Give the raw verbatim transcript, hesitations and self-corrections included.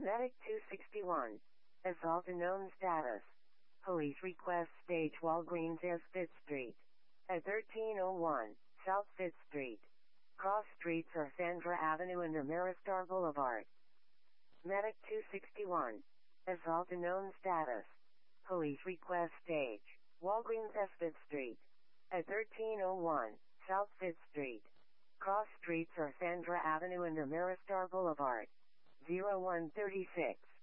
Medic two sixty-one. Assault unknown status. Police request stage Walgreens S Fifth Street. At thirteen oh one South Fifth Street. Cross streets are Sandra Avenue and Ameristar Boulevard. Medic two sixty-one. Assault unknown status. Police request stage Walgreens S Fifth Street. At thirteen oh one South Fifth Street. Cross streets are Sandra Avenue and Ameristar Boulevard. zero one thirty-six.